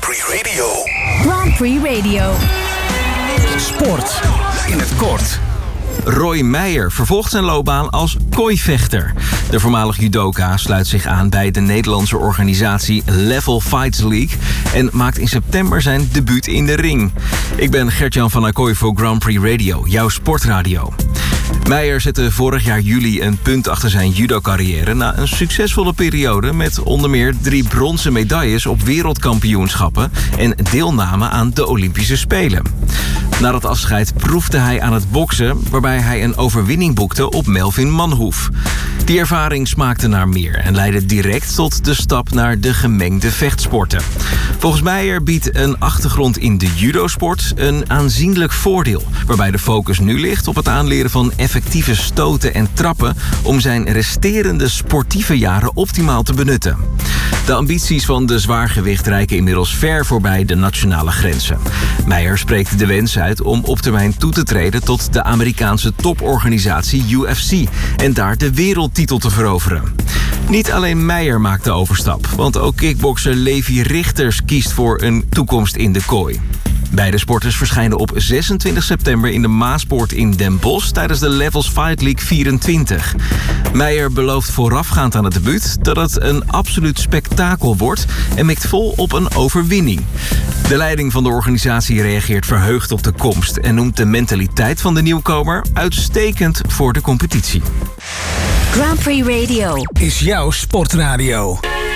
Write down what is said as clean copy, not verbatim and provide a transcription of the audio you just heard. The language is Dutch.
Prix Radio. Grand Prix Radio. Sport in het kort. Roy Meijer vervolgt zijn loopbaan als kooivechter. De voormalig judoka sluit zich aan bij de Nederlandse organisatie Level Fights League en maakt in september zijn debuut in de ring. Ik ben Gert-Jan van Acquoy voor Grand Prix Radio, jouw sportradio. Meijer zette vorig jaar juli een punt achter zijn judo-carrière na een succesvolle periode met onder meer 3 bronzen medailles op wereldkampioenschappen en deelname aan de Olympische Spelen. Na dat afscheid proefde hij aan het boksen, waarbij hij een overwinning boekte op Melvin Manhoef. Die ervaring smaakte naar meer en leidde direct tot de stap naar de gemengde vechtsporten. Volgens Meijer biedt een achtergrond in de judosport een aanzienlijk voordeel, waarbij de focus nu ligt op het aanleren van effectieve stoten en trappen om zijn resterende sportieve jaren optimaal te benutten. De ambities van de zwaargewicht reiken inmiddels ver voorbij de nationale grenzen. Meijer spreekt de wens uit om op termijn toe te treden tot de Amerikaanse toporganisatie UFC en daar de wereldtitel te veroveren. Niet alleen Meijer maakt de overstap, want ook kickbokser Levi Richters kiest voor een toekomst in de kooi. Beide sporters verschijnen op 26 september in de Maaspoort in Den Bosch tijdens de Levels Fight League 24. Meijer belooft voorafgaand aan het debuut dat het een absoluut spektakel wordt en mikt vol op een overwinning. De leiding van de organisatie reageert verheugd op de komst en noemt de mentaliteit van de nieuwkomer uitstekend voor de competitie. Grand Prix Radio Is jouw sportradio.